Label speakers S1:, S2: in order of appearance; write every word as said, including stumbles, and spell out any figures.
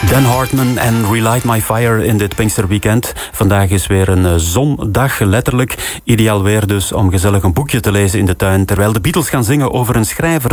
S1: Dan Hartman en Relight My Fire in dit Pinksterweekend. Vandaag is weer een zondag, letterlijk. Ideaal weer dus om gezellig een boekje te lezen in de tuin, terwijl de Beatles gaan zingen over een schrijver